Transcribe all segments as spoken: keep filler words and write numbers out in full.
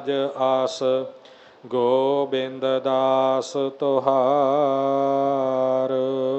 ਆਸ ਗੋਬਿੰਦ ਦਾਸ ਤੁਹਾਰ।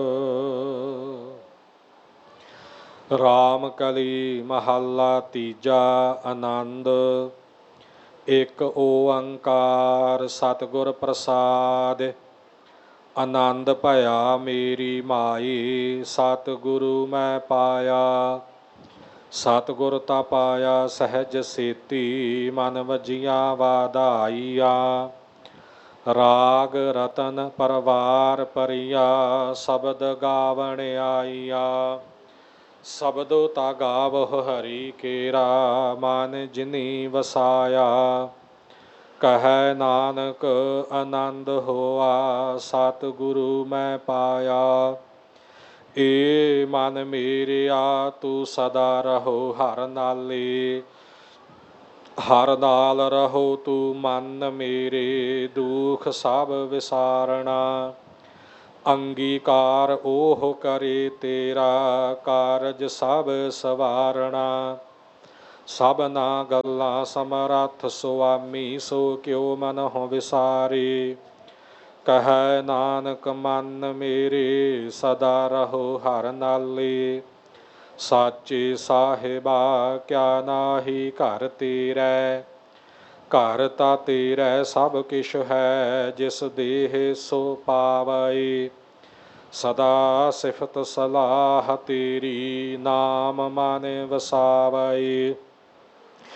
ਰਾਮ ਕਲੀ ਮਹੱਲਾ ਤੀਜਾ। ਆਨੰਦ। ਇੱਕ ਓੰਕਾਰ ਸਤਿਗੁਰ ਪ੍ਰਸਾਦਿ। ਆਨੰਦ ਭਇਆ ਮੇਰੀ ਮਾਈ, ਸਤਿਗੁਰੂ ਮੈਂ ਪਾਇਆ। ਸਤਿਗੁਰ ਤਾ ਪਾਇਆ ਸਹਿਜ ਸੇਤੀ, ਮਨ ਵਜੀਆਂ ਵਾਧਾਈਆ। ਰਾਗ ਰਤਨ ਪਰਵਾਰ ਪਰਿਆ, ਸ਼ਬਦ ਗਾਵਣ ਆਈਆ। ਸ਼ਬਦੋ ਤਾ ਗਾਵਹੁ ਹਰੀ ਕੇਰਾ, ਮਨ ਜਿਨੀ ਵਸਾਇਆ। ਕਹੈ ਨਾਨਕ ਆਨੰਦ ਹੋਆ, ਸਤਿਗੁਰੂ ਮੈਂ ਪਾਇਆ। ਏ ਮਨ ਮੇਰਿਆ ਤੂੰ ਸਦਾ ਰਹੋ ਹਰ ਨਾਲੇ, ਹਰ ਨਾਲ ਰਹੋ ਤੂੰ ਮਨ ਮੇਰੇ, ਦੁਖ ਸਭ ਵਿਸਾਰਣਾ। ਅੰਗੀਕਾਰ ਉਹ ਕਰੇ ਤੇਰਾ, ਕਾਰਜ ਸਭ ਸਵਾਰਣਾ। ਸਭਨਾ ਗੱਲਾਂ ਸਮਰੱਥ ਸੁਆਮੀ, ਸੋ ਕਿਉ ਮਨਹੁ ਵਿਸਾਰੇ। ਕਹੈ ਨਾਨਕ ਮਨ ਮੇਰੇ, ਸਦਾ ਰਹੋ ਹਰ ਨਾਲੇ। ਸਾਚੇ ਸਾਹਿਬਾ ਕਿਆ ਨਾਹੀ ਘਰ ਤੇਰੈ, ਘਰ ਤਾ ਤੇਰੈ ਸਭ ਕਿਛੁ ਹੈ, ਜਿਸ ਦੇਹ ਸੋ ਪਾਵੈ। ਸਦਾ ਸਿਫਤ ਸਲਾਹ ਤੇਰੀ, ਨਾਮ ਮਨ ਵਸਾਵੈ।